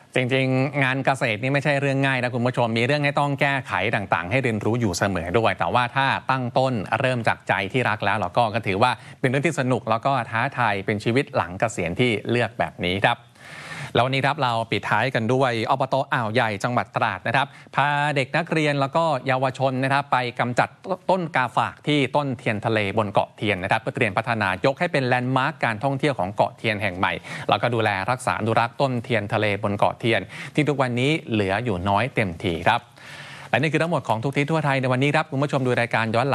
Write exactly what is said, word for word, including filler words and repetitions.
จริงๆงานเกษตรนี่ไม่ใช่เรื่องง่ายนะคุณผู้ชมมีเรื่องให้ต้องแก้ไขต่างๆให้เรียนรู้อยู่เสมอด้วยแต่ว่าถ้าตั้งต้นเริ่มจากใจที่รักแล้วเราก็ก็ถือว่าเป็นเรื่องที่สนุกแล้วก็ท้าทายเป็นชีวิตหลังเกษียณที่เลือกแบบนี้ครับแล้ววันนี้ครับเราปิดท้ายกันด้วยอบต.อ่าวใหญ่จังหวัดตราดนะครับพาเด็กนักเรียนแล้วก็เยาวชนนะครับไปกำจัดต้นกาฝากที่ต้นเทียนทะเลบนเกาะเทียนนะครับเพื่อเตรียมพัฒนายกให้เป็นแลนด์มาร์คการท่องเที่ยวของเกาะเทียนแห่งใหม่แล้วก็ดูแลรักษาอนุรักษ์ต้นเทียนทะเลบนเกาะเทียนที่ทุกวันนี้เหลืออยู่น้อยเต็มทีครับและนี่คือทั้งหมดของทุกทิศทั่วไทยในวันนี้ครับคุณผู้ชมดูรายการย้อนหลัง